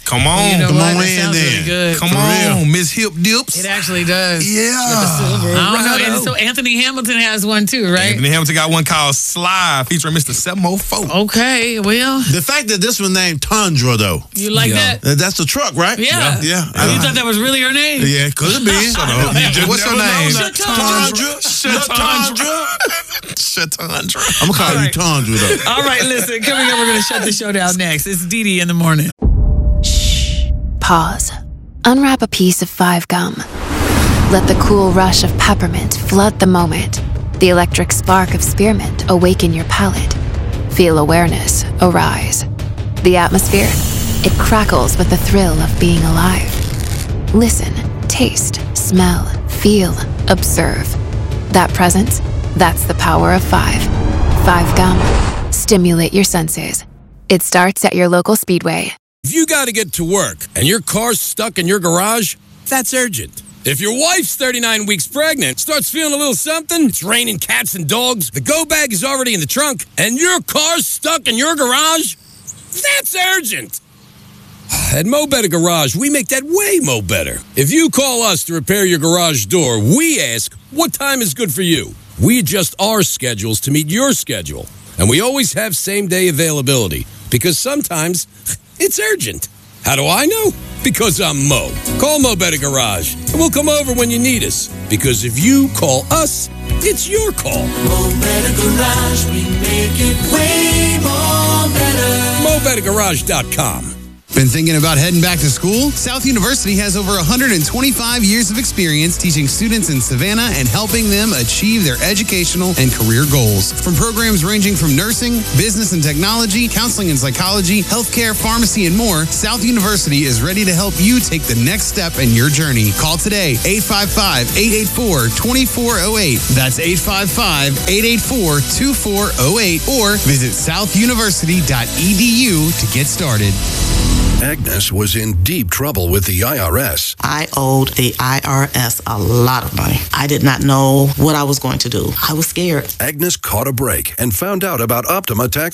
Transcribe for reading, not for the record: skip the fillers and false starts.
Come on. You know Come what? on That in sounds there. really good. Come For real. on, Miss Hip Dips. It actually does. Yeah. I don't know. And so Anthony Hamilton has one too, right? Anthony Hamilton got one called Slide featuring Mr. 704. Okay, well, The fact that this was named Tundra, though, you like that? that's the truck, right? Yeah. Yeah. You thought that was really her name? Yeah, it could be. What's her name? Tundra. Shatandra. I'm going to call All you right. Tundra, though. All right, listen. Coming up, we're going to shut the show down next. It's Dee Dee in the morning. Pause. Unwrap a piece of 5 gum. Let the cool rush of peppermint flood the moment. The electric spark of spearmint awaken your palate. Feel awareness arise. The atmosphere, it crackles with the thrill of being alive. Listen, taste, smell, feel, observe. That presence, that's the power of 5. 5 gum. Stimulate your senses. It starts at your local Speedway. If you got to get to work and your car's stuck in your garage, that's urgent. If your wife's 39 weeks pregnant, starts feeling a little something, it's raining cats and dogs, the go bag is already in the trunk, and your car's stuck in your garage, that's urgent. At Mo Better Garage, we make that way mo better. If you call us to repair your garage door, we ask, what time is good for you? We adjust our schedules to meet your schedule. And we always have same-day availability, because sometimes it's urgent. How do I know? Because I'm Mo. Call Mo Better Garage, and we'll come over when you need us. Because if you call us, it's your call. Mo Better Garage, we make it way more better. MoBetterGarage.com. Been thinking about heading back to school? South University has over 125 years of experience teaching students in Savannah and helping them achieve their educational and career goals. From programs ranging from nursing, business and technology, counseling and psychology, healthcare, pharmacy, and more, South University is ready to help you take the next step in your journey. Call today, 855-884-2408. That's 855-884-2408, or visit southuniversity.edu to get started. Agnes was in deep trouble with the IRS. I owed the IRS a lot of money. I did not know what I was going to do. I was scared. Agnes caught a break and found out about Optima Tax